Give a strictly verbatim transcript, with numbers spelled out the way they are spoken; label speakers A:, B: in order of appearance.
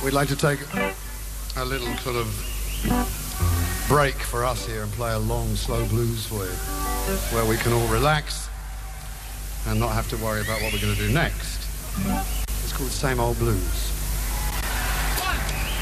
A: we'd like to take a little sort of break for us here and play a long, slow blues for you, where we can all relax and not have to worry about what we're going to do next. It's called Same Old Blues.